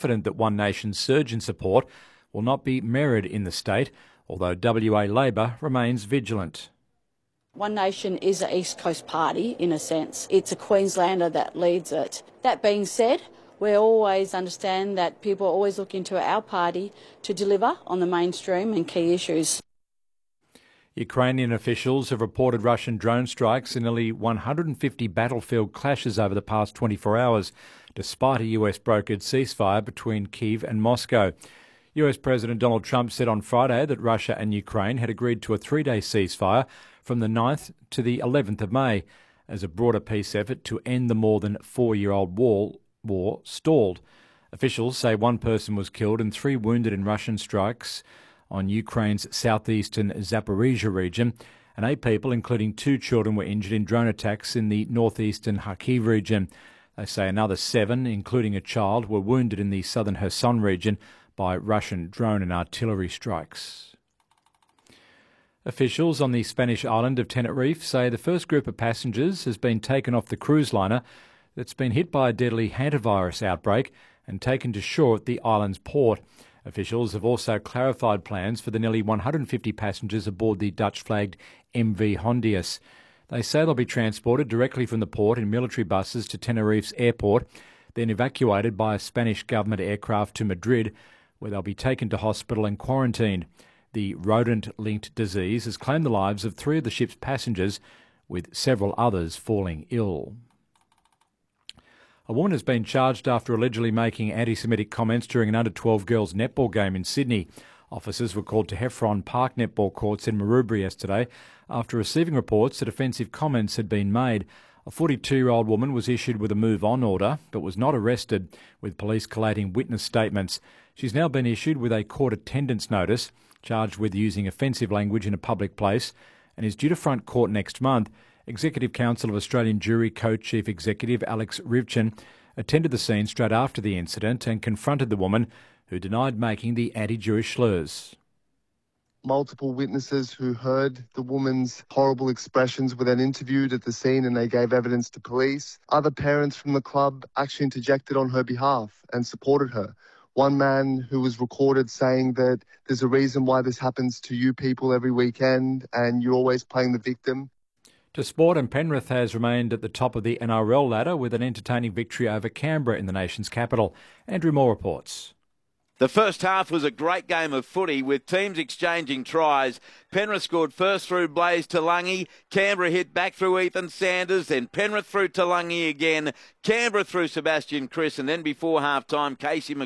confident that One Nation's surge in support will not be mirrored in the state, although WA Labor remains vigilant. One Nation is an East Coast party, in a sense. It's a Queenslander that leads it. That being said, we always understand that people are always looking to our party to deliver on the mainstream and key issues. Ukrainian officials have reported Russian drone strikes and nearly 150 battlefield clashes over the past 24 hours, despite a US-brokered ceasefire between Kyiv and Moscow. US President Donald Trump said on Friday that Russia and Ukraine had agreed to a 3-day ceasefire from the 9th to the 11th of May as a broader peace effort to end the more than 4-year-old war stalled. Officials say one person was killed and 3 wounded in Russian strikes on Ukraine's southeastern Zaporizhia region, and 8 people, including 2 children, were injured in drone attacks in the northeastern Kharkiv region. They say another 7, including a child, were wounded in the southern Kherson region by Russian drone and artillery strikes. Officials on the Spanish island of Tenerife say the first group of passengers has been taken off the cruise liner that's been hit by a deadly hantavirus outbreak and taken to shore at the island's port. Officials have also clarified plans for the nearly 150 passengers aboard the Dutch-flagged MV Hondius. They say they'll be transported directly from the port in military buses to Tenerife's airport, then evacuated by a Spanish government aircraft to Madrid, where they'll be taken to hospital and quarantined. The rodent-linked disease has claimed the lives of 3 of the ship's passengers, with several others falling ill. A woman has been charged after allegedly making anti-Semitic comments during an under-12 girls netball game in Sydney. Officers were called to Heffron Park netball courts in Maroubra yesterday after receiving reports that offensive comments had been made. A 42-year-old woman was issued with a move-on order but was not arrested, with police collating witness statements. She's now been issued with a court attendance notice, charged with using offensive language in a public place, and is due to front court next month. Executive Council of Australian Jury Co-Chief Executive Alex Rivchin attended the scene straight after the incident and confronted the woman, who denied making the anti-Jewish slurs. Multiple witnesses who heard the woman's horrible expressions were then interviewed at the scene and they gave evidence to police. Other parents from the club actually interjected on her behalf and supported her. One man who was recorded saying that there's a reason why this happens to you people every weekend and you're always playing the victim. To sport, and Penrith has remained at the top of the NRL ladder with an entertaining victory over Canberra in the nation's capital. Andrew Moore reports. The first half was a great game of footy with teams exchanging tries. Penrith scored first through Blaze Talangi. Canberra hit back through Ethan Sanders. Then Penrith through Talangi again. Canberra through Sebastian Chris. And then before half-time, Casey